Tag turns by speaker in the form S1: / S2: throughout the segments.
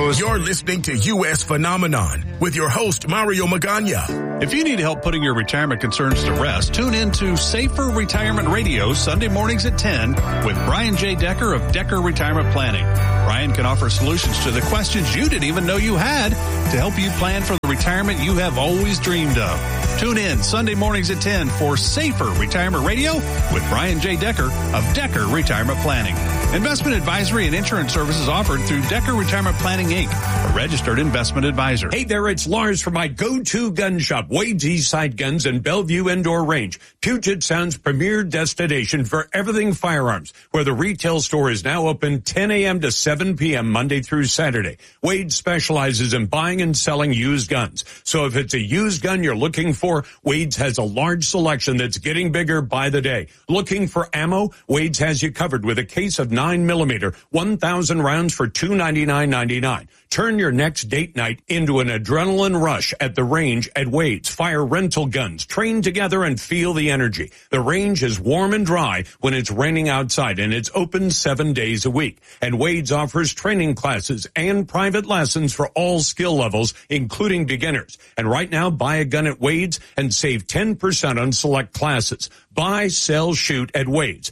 S1: Rose. You're listening to U.S. Phenomenon with your host, Mario Magana.
S2: If you need help putting your retirement concerns to rest, tune in to Safer Retirement Radio Sunday mornings at 10 with Brian J. Decker of Decker Retirement Planning. Brian can offer solutions to the questions you didn't even know you had to help you plan for the retirement you have always dreamed of. Tune in Sunday mornings at 10 for Safer Retirement Radio with Brian J. Decker of Decker Retirement Planning. Investment advisory and insurance services offered through Decker Retirement Planning, Inc., a registered investment advisor.
S3: Hey there, it's Lars from my go-to gun shop, Wade's Eastside Guns and Bellevue Indoor Range, Puget Sound's premier destination for everything firearms, where the retail store is now open 10 a.m. to 7 p.m. Monday through Saturday. Wade specializes in buying and selling used guns. So if it's a used gun you're looking for, Wade's has a large selection that's getting bigger by the day. Looking for ammo? Wade's has you covered with a case of 9mm, 1,000 rounds for $299.99. Turn your next date night into an adrenaline rush at the range at Wade's. Fire rental guns, train together and feel the energy. The range is warm and dry when it's raining outside, and it's open 7 days a week. And Wade's offers training classes and private lessons for all skill levels, including beginners. And right now, buy a gun at Wade's and save 10% on select classes. Buy, sell, shoot at Wade's,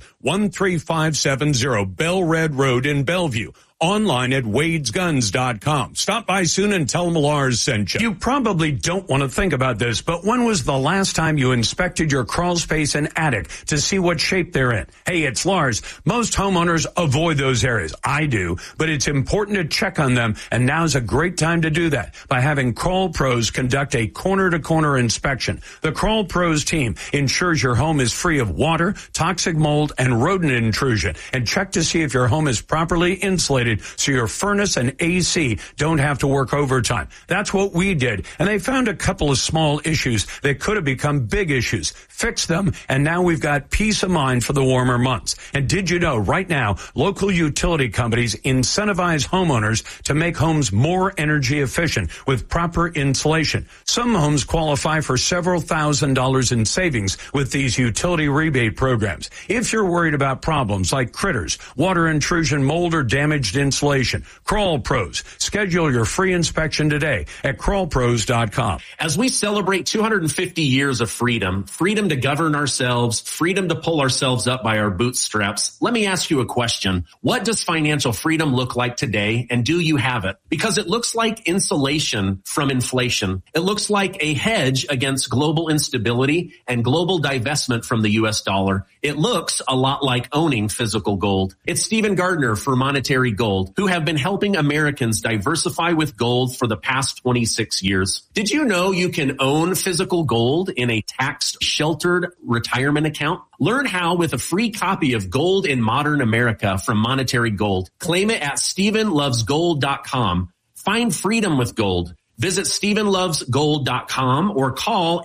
S3: 13570 Bell Red Road in Bellevue. Online at wadesguns.com. Stop by soon and tell them Lars sent you. You probably don't want to think about this, but when was the last time you inspected your crawl space and attic to see what shape they're in? Hey, it's Lars. Most homeowners avoid those areas. I do, but it's important to check on them, and now's a great time to do that by having Crawl Pros conduct a corner-to-corner inspection. The Crawl Pros team ensures your home is free of water, toxic mold, and rodent intrusion, and check to see if your home is properly insulated so your furnace and AC don't have to work overtime. That's what we did, and they found a couple of small issues that could have become big issues. Fixed them, and now we've got peace of mind for the warmer months. And did you know right now, local utility companies incentivize homeowners to make homes more energy efficient with proper insulation. Some homes qualify for several $1,000s in savings with these utility rebate programs. If you're worried about problems like critters, water intrusion, mold, or damaged insulation, Crawl Pros. Schedule your free inspection today at crawlpros.com.
S4: As we celebrate 250 years of freedom to govern ourselves, freedom to pull ourselves up by our bootstraps, let me ask you a question. What does financial freedom look like today, and do you have it? Because it looks like insulation from inflation. It looks like a hedge against global instability and global divestment from the U.S. dollar. It looks a lot like owning physical gold. It's Stephen Gardner for Monetary Gold, who have been helping Americans diversify with gold for the past 26 years. Did you know you can own physical gold in a tax-sheltered retirement account? Learn how with a free copy of Gold in Modern America from Monetary Gold. Claim it at StephenLovesGold.com. Find freedom with gold. Visit StephenLovesGold.com or call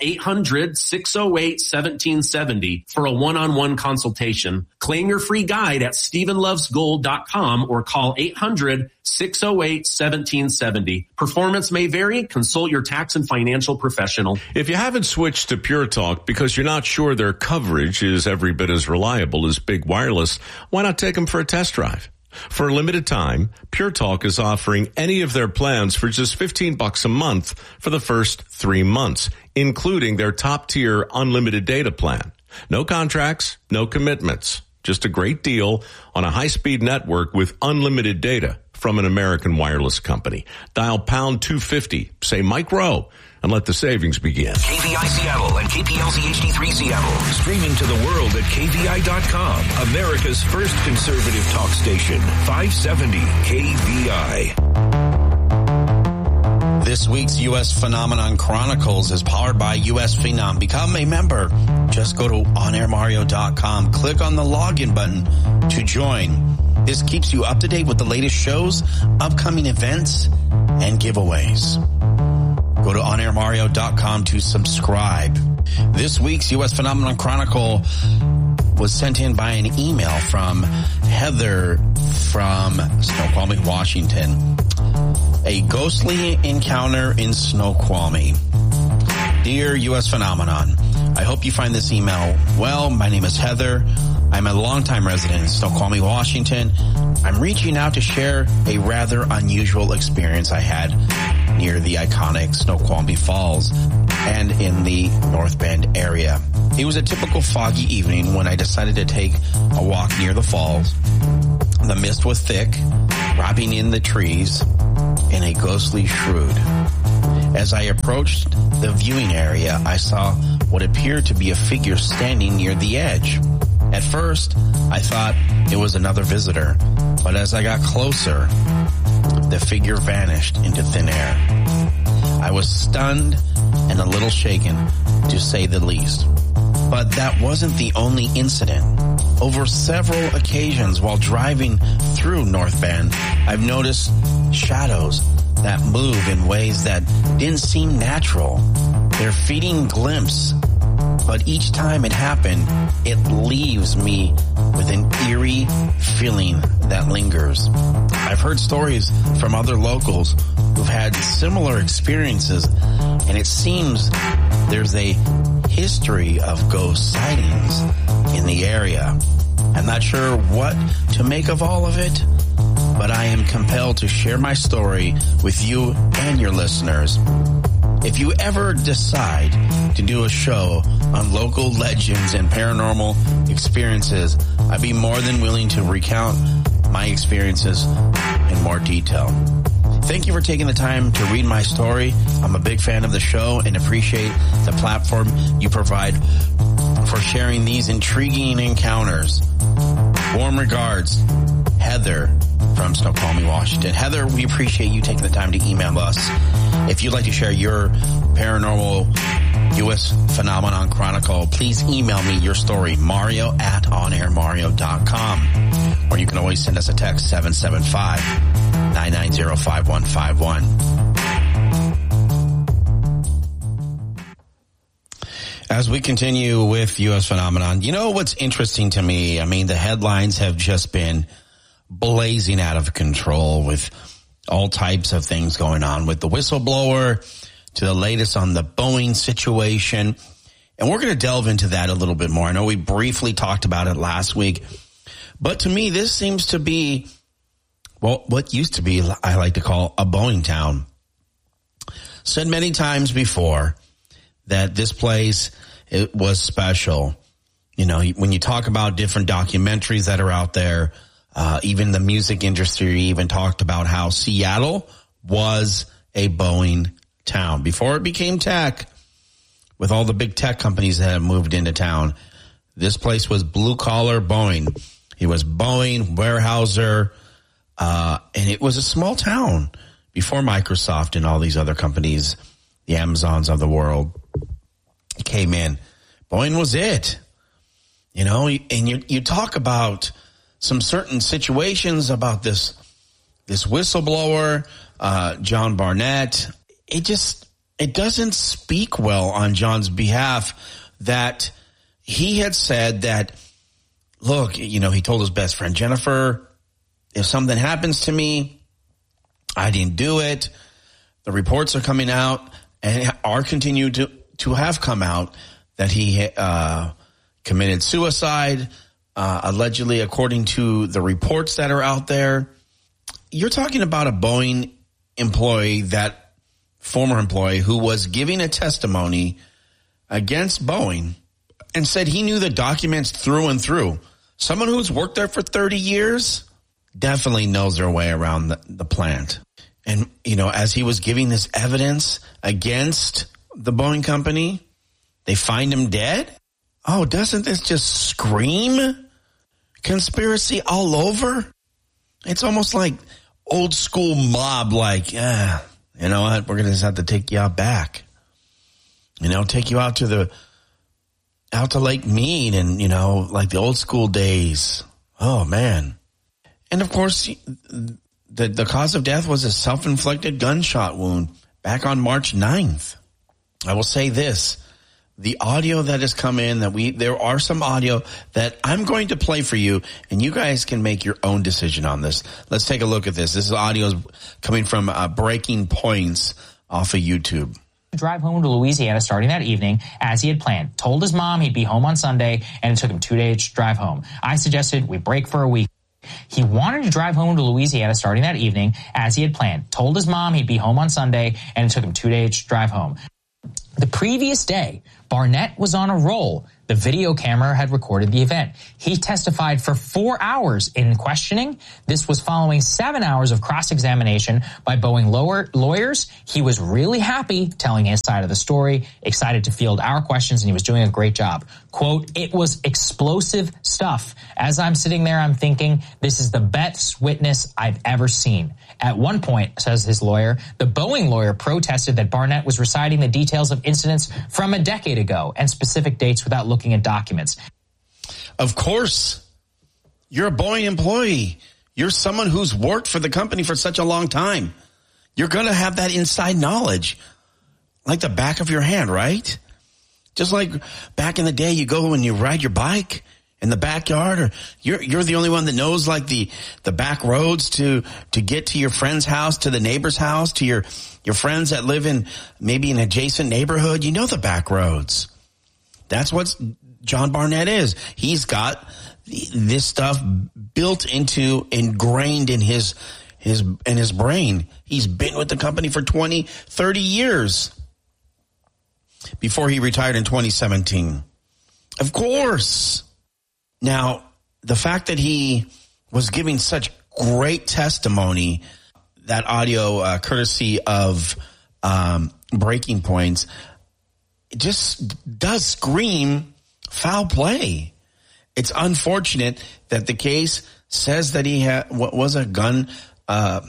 S4: 800-608-1770 for a one-on-one consultation. Claim your free guide at StephenLovesGold.com or call 800-608-1770. Performance may vary. Consult your tax and financial professional.
S5: If you haven't switched to Pure Talk because you're not sure their coverage is every bit as reliable as Big Wireless, why not take them for a test drive? For a limited time, Pure Talk is offering any of their plans for just $15 a month for the first 3 months, including their top-tier unlimited data plan. No contracts, no commitments. Just a great deal on a high-speed network with unlimited data from an American wireless company. Dial pound 250, say Mike Rowe, and let the savings begin.
S1: KVI Seattle and KPLZ HD3 Seattle. Streaming to the world at KVI.com. America's first conservative talk station. 570 KVI.
S6: This week's U.S. Phenomenon Chronicles is powered by U.S. Phenom. Become a member. Just go to onairmario.com. Click on the login button to join. This keeps you up to date with the latest shows, upcoming events, and giveaways. Go to onairmario.com to subscribe. This week's U.S. Phenomenon Chronicle was sent in by an email from Heather from Snoqualmie, Washington. A ghostly encounter in Snoqualmie. Dear U.S. Phenomenon, I hope you find this email well. My name is Heather. I'm a longtime resident in Snoqualmie, Washington. I'm reaching out to share a rather unusual experience I had near the iconic Snoqualmie Falls and in the North Bend area. It was a typical foggy evening when I decided to take a walk near the falls. The mist was thick, wrapping in the trees in a ghostly shroud. As I approached the viewing area, I saw what appeared to be a figure standing near the edge. At first, I thought it was another visitor, but as I got closer, the figure vanished into thin air. I was stunned and a little shaken, to say the least. But that wasn't the only incident. Over several occasions while driving through North Bend, I've noticed shadows that move in ways that didn't seem natural. They're fleeting glimpses, but each time it happened, it leaves me with an eerie feeling that lingers. I've heard stories from other locals who've had similar experiences, and it seems there's a history of ghost sightings in the area. I'm not sure what to make of all of it, but I am compelled to share my story with you and your listeners. If you ever decide to do a show on local legends and paranormal experiences, I'd be more than willing to recount my experiences in more detail. Thank you for taking the time to read my story. I'm a big fan of the show and appreciate the platform you provide for sharing these intriguing encounters. Warm regards, Heather from Snoqualmie, Washington. Heather, we appreciate you taking the time to email us. If you'd like to share your paranormal U.S. Phenomenon Chronicle, please email me your story, mario@onairmario.com. Or you can always send us a text, 775-990-5151. As we continue with U.S. Phenomenon, you know what's interesting to me? I mean, the headlines have just been blazing out of control with all types of things going on, with the whistleblower to the latest on the Boeing situation. And we're going to delve into that a little bit more. I know we briefly talked about it last week, but to me, this seems to be, well, what used to be, I like to call a Boeing town. Said many times before that this place, it was special. You know, when you talk about different documentaries that are out there, even the music industry even talked about how Seattle was a Boeing town. Before it became tech, with all the big tech companies that have moved into town, this place was blue-collar Boeing. It was Boeing, Weyerhaeuser, and it was a small town before Microsoft and all these other companies, the Amazons of the world, came in. Boeing was it. You know, and you talk about some certain situations about this whistleblower, John Barnett. It doesn't speak well on John's behalf that he had said that, look, you know, he told his best friend Jennifer, if something happens to me, I didn't do it. The reports are coming out and are continued to have come out that he committed suicide. Allegedly, according to the reports that are out there. You're talking about a Boeing employee, that former employee who was giving a testimony against Boeing and said he knew the documents through and through. Someone who's worked there for 30 years definitely knows their way around the plant. And, you know, as he was giving this evidence against the Boeing company, they find him dead. Oh, doesn't this just scream conspiracy all over? It's almost like old school mob, like, you know what, we're going to just have to take you out back. You know, take you out to Lake Mead and, you know, like the old school days. Oh, man. And, of course, the cause of death was a self-inflicted gunshot wound back on March 9th. I will say this. The audio that has come in, there are some audio that I'm going to play for you, and you guys can make your own decision on this. Let's take a look at this. This audio is coming from Breaking Points off of YouTube.
S7: drive home to Louisiana starting that evening as he had planned. Told his mom he'd be home on Sunday, and it took him 2 days to drive home. I suggested we break for a week. He wanted to drive home to Louisiana starting that evening as he had planned. Told his mom he'd be home on Sunday, and it took him 2 days to drive home. The previous day, Barnett was on a roll. The video camera had recorded the event. He testified for 4 hours in questioning. This was following 7 hours of cross-examination by Boeing lawyers. He was really happy telling his side of the story, excited to field our questions, and he was doing a great job. Quote, "It was explosive stuff. As I'm sitting there, I'm thinking, this is the best witness I've ever seen." At one point, says his lawyer, the Boeing lawyer protested that Barnett was reciting the details of incidents from a decade ago and specific dates without looking at documents.
S6: Of course, you're a Boeing employee. You're someone who's worked for the company for such a long time. You're going to have that inside knowledge like the back of your hand, right? Just like back in the day, you go and you ride your bike in the backyard, or you're the only one that knows like the back roads to get to your friend's house, to the neighbor's house, to your friends that live in maybe an adjacent neighborhood. You know the back roads. That's what John Barnett is. He's got this stuff ingrained in his brain. He's been with the company for 20, 30 years before he retired in 2017. Of course. Now, the fact that he was giving such great testimony, that audio courtesy of Breaking Points, it just does scream foul play. It's unfortunate that the case says that he was a gun, a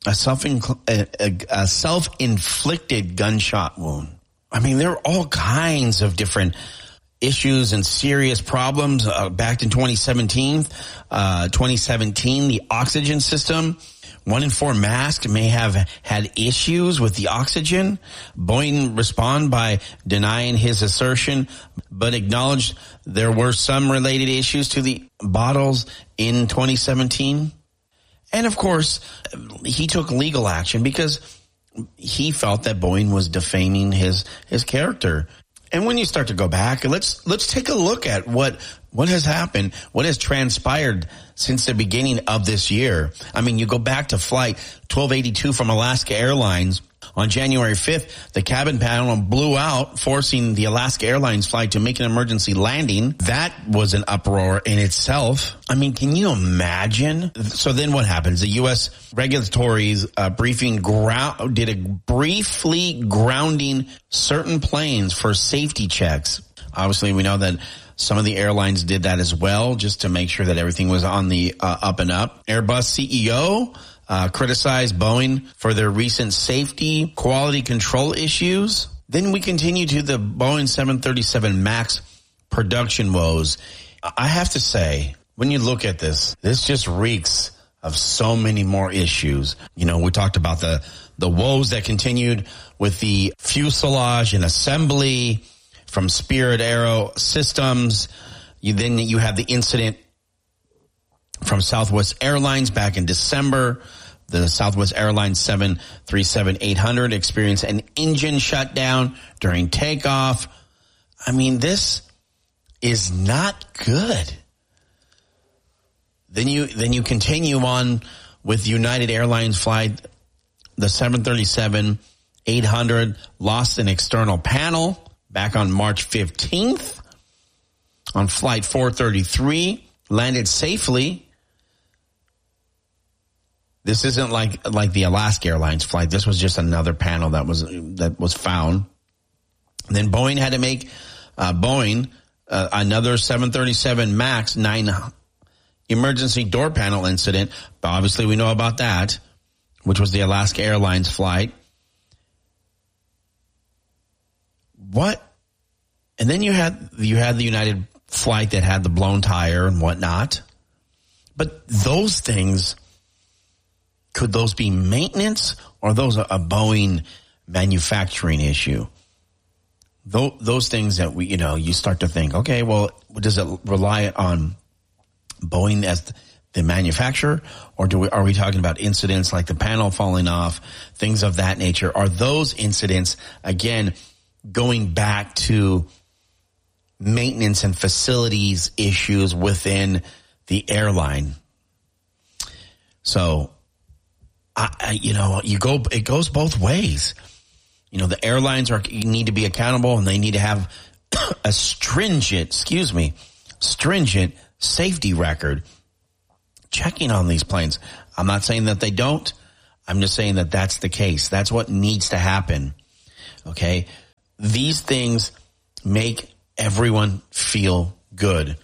S6: self-inflicted gunshot wound. I mean, there are all kinds of different issues and serious problems. Back in 2017, the oxygen system, 1 in 4 masks may have had issues with the oxygen. Boeing responded by denying his assertion, but acknowledged there were some related issues to the bottles in 2017. And of course, he took legal action because he felt that Boeing was defaming his character. And when you start to go back, let's take a look at what has happened, what has transpired since the beginning of this year. I mean, you go back to flight 1282 from Alaska Airlines. On January 5th, the cabin panel blew out, forcing the Alaska Airlines flight to make an emergency landing. That was an uproar in itself. I mean, can you imagine? So then what happens? The U.S. regulatory briefing briefly grounding certain planes for safety checks. Obviously, we know that some of the airlines did that as well, just to make sure that everything was on the up and up. Airbus CEO criticized Boeing for their recent safety quality control issues. Then we continue to the Boeing 737 MAX production woes. I have to say, when you look at this just reeks of so many more issues. You know, we talked about the woes that continued with the fuselage and assembly from Spirit Aero Systems. Then you have the incident from Southwest Airlines back in December. The Southwest Airlines 737-800 experienced an engine shutdown during takeoff. I mean, this is not good. Then you continue on with United Airlines flight, the 737-800 lost an external panel back on March 15th. On flight 433, landed safely. This isn't like the Alaska Airlines flight. This was just another panel that was found. And then Boeing had to make another 737 MAX 9 emergency door panel incident. But obviously we know about that, which was the Alaska Airlines flight. What? And then you had the United flight that had the blown tire and whatnot. But those things, could those be maintenance, or are those a Boeing manufacturing issue? Those things that you start to think, okay, well, does it rely on Boeing as the manufacturer, or are we talking about incidents like the panel falling off, things of that nature? Are those incidents, again, going back to maintenance and facilities issues within the airline? So, it goes both ways. The airlines need to be accountable, and they need to have a stringent safety record checking on these planes. I'm not saying that they don't. I'm just saying that that's the case. That's what needs to happen. Okay. These things make everyone feel good.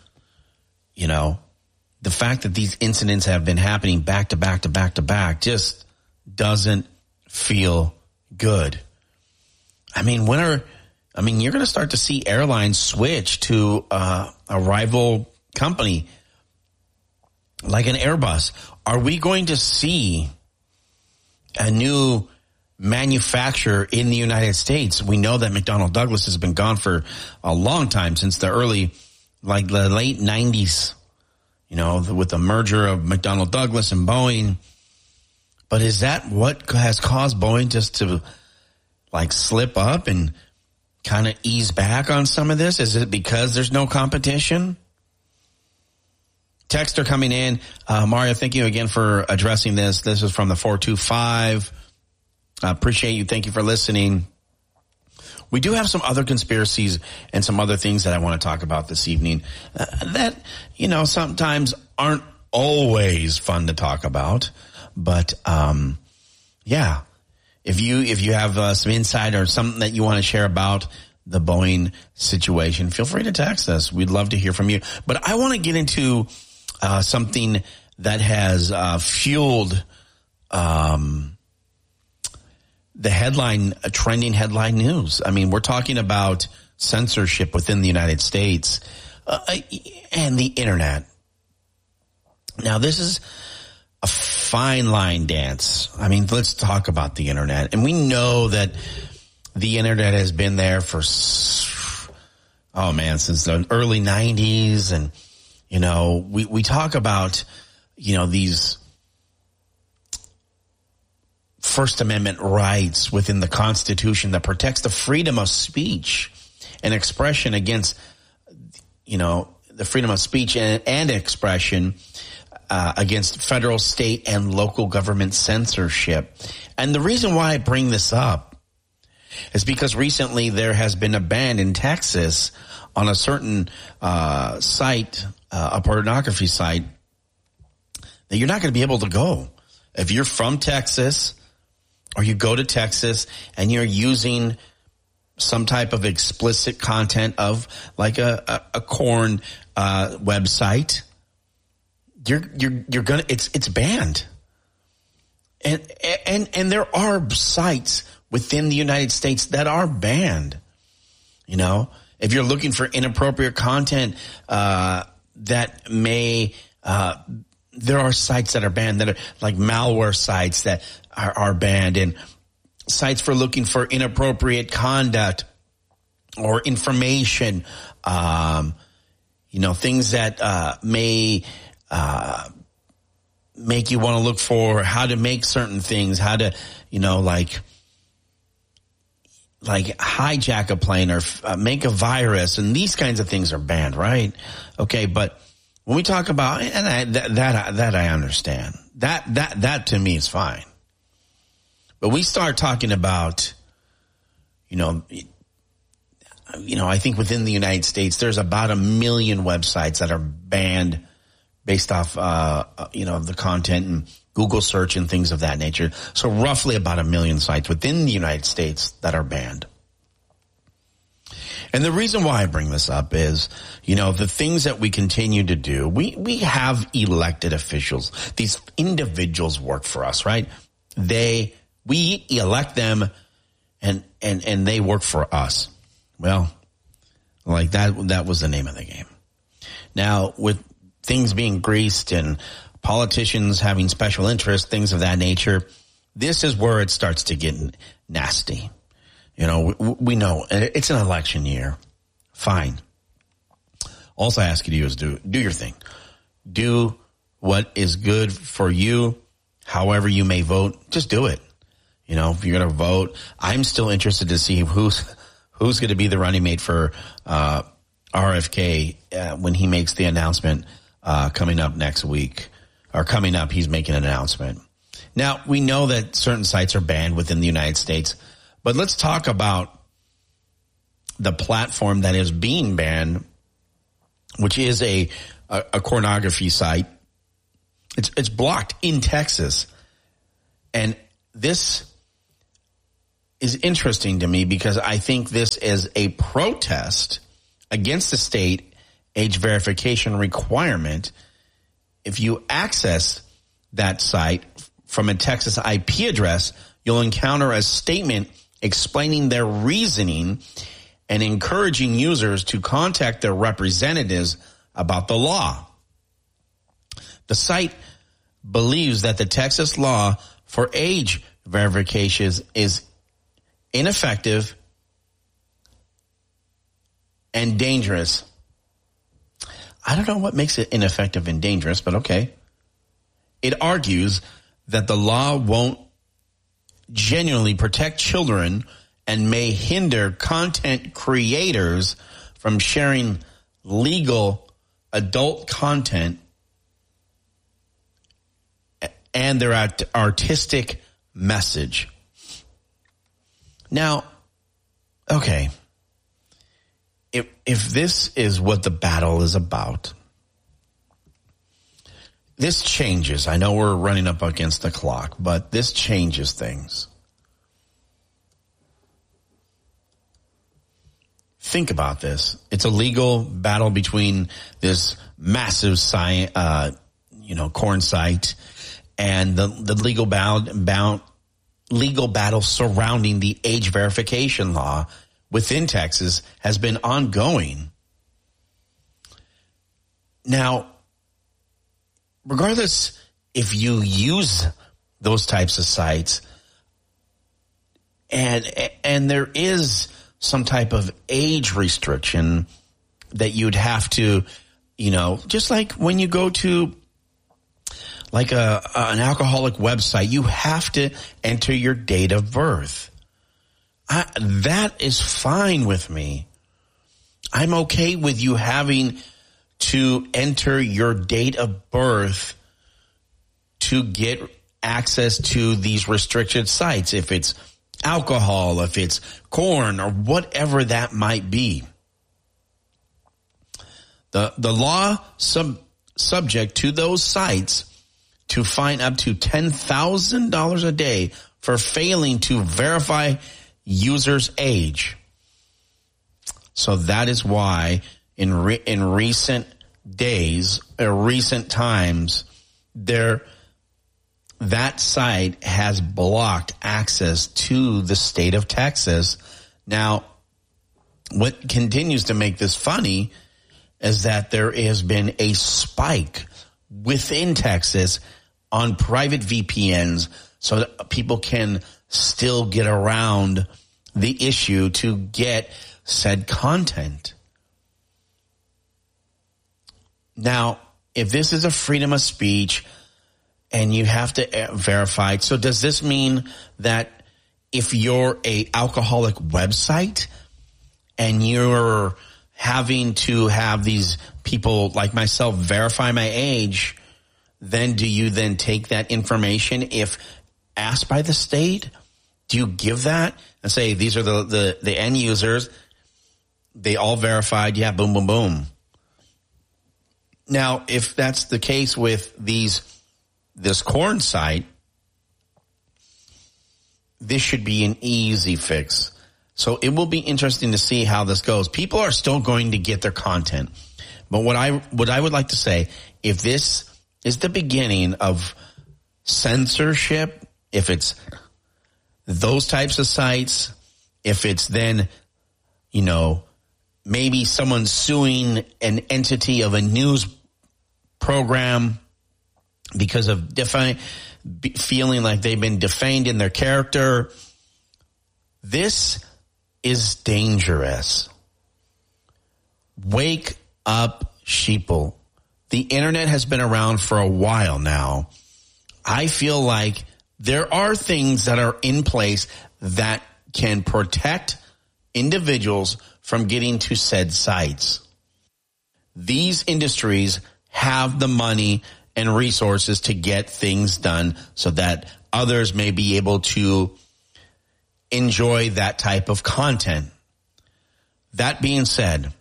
S6: The fact that these incidents have been happening back to back to back to back just doesn't feel good. You're going to start to see airlines switch to a rival company like an Airbus. Are we going to see a new manufacturer in the United States? We know that McDonnell Douglas has been gone for a long time, since the late 90s, with the merger of McDonnell Douglas and Boeing. But is that what has caused Boeing just to slip up and kind of ease back on some of this? Is it because there's no competition? Texter coming in. Mario, thank you again for addressing this. This is from the 425. Appreciate you. Thank you for listening. We do have some other conspiracies and some other things that I want to talk about this evening that, sometimes aren't always fun to talk about. But, if you have some insight or something that you want to share about the Boeing situation, feel free to text us. We'd love to hear from you. But I want to get into something that has fueled the trending headline news. We're talking about censorship within the United States and the internet. Now, this is a fine line dance. Let's talk about the internet. And we know that the internet has been there for, since the early 90s. And, we talk about, these First Amendment rights within the Constitution that protects the freedom of speech and expression against, the freedom of speech and expression against federal, state, and local government censorship. And the reason why I bring this up is because recently there has been a ban in Texas on a certain site, a pornography site, that you're not going to be able to go. If you're from Texas or you go to Texas and you're using some type of explicit content of like a corn website, you're gonna, it's banned. And there are sites within the United States that are banned. If you're looking for inappropriate content, that may, there are sites that are banned that are like malware sites that are banned, and sites for looking for inappropriate conduct or information, things that, may, make you want to look for how to make certain things, how to, like hijack a plane or make a virus, and these kinds of things are banned, right? Okay, but when we talk about, and that I understand, that to me is fine. But we start talking about, I think within the United States, there's about 1 million websites that are banned based off, the content and Google search and things of that nature. So roughly about 1 million sites within the United States that are banned. And the reason why I bring this up is, the things that we continue to do, we have elected officials. These individuals work for us, right? We elect them and they work for us. Well, like that was the name of the game. Now, with things being greased and politicians having special interests, things of that nature, this is where it starts to get nasty. We know it's an election year. Fine. All I ask you to do is do your thing. Do what is good for you, however you may vote, just do it. You know, if you're going to vote, I'm still interested to see who's going to be the running mate for RFK when he makes the announcement coming up next week. Or coming up, he's making an announcement. Now, we know that certain sites are banned within the United States, but let's talk about the platform that is being banned, which is a pornography site. It's blocked in Texas. And this is interesting to me because I think this is a protest against the state age verification requirement. If you access that site from a Texas IP address, you'll encounter a statement explaining their reasoning and encouraging users to contact their representatives about the law. The site believes that the Texas law for age verification is ineffective and dangerous. I don't know what makes it ineffective and dangerous, but okay. It argues that the law won't genuinely protect children and may hinder content creators from sharing legal adult content and their artistic message. Now, okay. If this is what the battle is about, this changes. I know we're running up against the clock, but this changes things. Think about this. It's a legal battle between this massive corn site and the legal battle surrounding the age verification law within Texas has been ongoing. Now, regardless if you use those types of sites and there is some type of age restriction that you'd have to, just like when you go to like an alcoholic website, you have to enter your date of birth. That is fine with me. I'm okay with you having to enter your date of birth to get access to these restricted sites, if it's alcohol, if it's corn, or whatever that might be. The law subject to those sites to fine up to $10,000 a day for failing to verify user's age. So that is why in recent days or recent times, that site has blocked access to the state of Texas. Now, what continues to make this funny is that there has been a spike within Texas on private VPNs so that people can still get around the issue to get said content. Now, if this is a freedom of speech and you have to verify it, so does this mean that if you're a alcoholic website and you're having to have these people like myself verify my age, then do you then take that information if asked by the state? Do you give that and say, these are the end users, they all verified, yeah, boom, boom, boom. Now, if that's the case with this corn site, this should be an easy fix. So it will be interesting to see how this goes. People are still going to get their content. But what I would like to say, if this is the beginning of censorship, if it's those types of sites, if it's then, maybe someone suing an entity of a news program because of feeling like they've been defamed in their character, this is dangerous. Wake up, sheeple. the internet has been around for a while now. I feel like there are things that are in place that can protect individuals from getting to said sites. These industries have the money and resources to get things done so that others may be able to enjoy that type of content. That being said,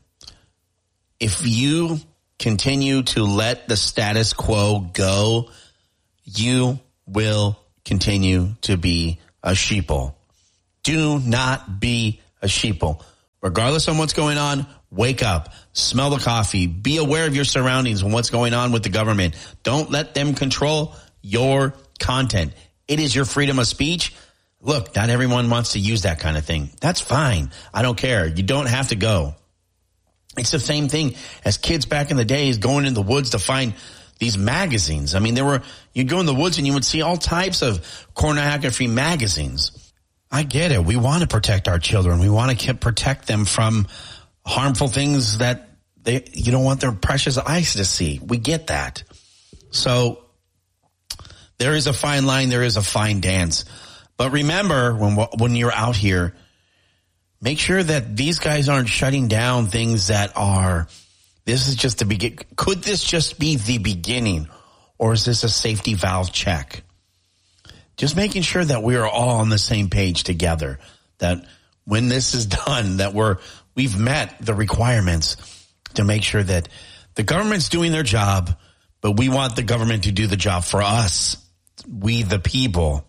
S6: if you continue to let the status quo go, you will continue to be a sheeple. Do not be a sheeple. Regardless of what's going on, wake up, smell the coffee, be aware of your surroundings and what's going on with the government. Don't let them control your content. It is your freedom of speech. Look, not everyone wants to use that kind of thing. That's fine. I don't care. You don't have to go. It's the same thing as kids back in the days going in the woods to find these magazines. I mean, you'd go in the woods and you would see all types of pornography magazines. I get it. We want to protect our children. We want to protect them from harmful things that you don't want their precious eyes to see. We get that. So there is a fine line. There is a fine dance. But remember, when you're out here, make sure that these guys aren't shutting down things that are, this is just the beginning. Could this just be the beginning, or is this a safety valve check? Just making sure that we are all on the same page together, that when this is done, that we've met the requirements to make sure that the government's doing their job, but we want the government to do the job for us, we the people,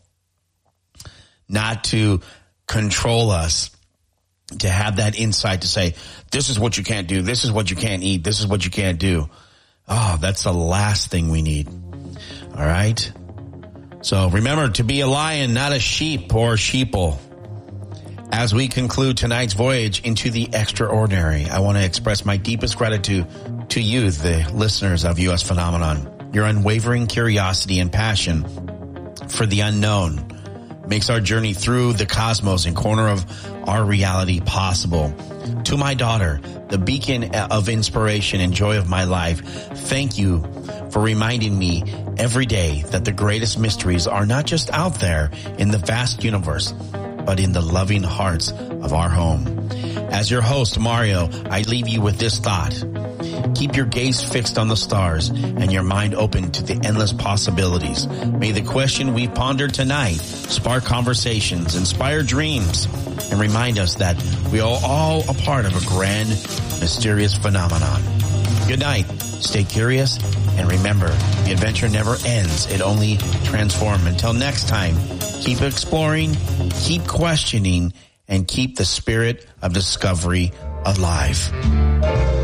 S6: not to control us, to have that insight to say, this is what you can't do, this is what you can't eat, this is what you can't do. Oh, that's the last thing we need. All right? So remember to be a lion, not a sheep or sheeple. As we conclude tonight's voyage into the extraordinary, I want to express my deepest gratitude to you, the listeners of U.S. Phenomenon. Your unwavering curiosity and passion for the unknown makes our journey through the cosmos and corner of our reality possible. To my daughter, the beacon of inspiration and joy of my life, thank you for reminding me every day that the greatest mysteries are not just out there in the vast universe, but in the loving hearts of our home. As your host, Mario, I leave you with this thought. Keep your gaze fixed on the stars and your mind open to the endless possibilities. May the question we pondered tonight spark conversations, inspire dreams, and remind us that we are all a part of a grand, mysterious phenomenon. Good night. Stay curious. And remember, the adventure never ends. It only transforms. Until next time, keep exploring, keep questioning, and keep the spirit of discovery alive.